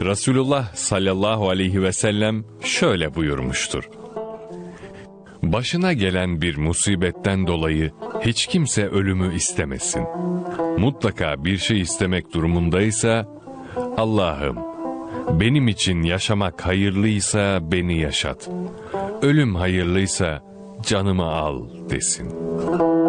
Resulullah sallallahu aleyhi ve sellem şöyle buyurmuştur: Başına gelen bir musibetten dolayı hiç kimse ölümü istemesin. Mutlaka bir şey istemek durumundaysa, Allah'ım, benim için yaşamak hayırlıysa beni yaşat, ölüm hayırlıysa canımı al desin.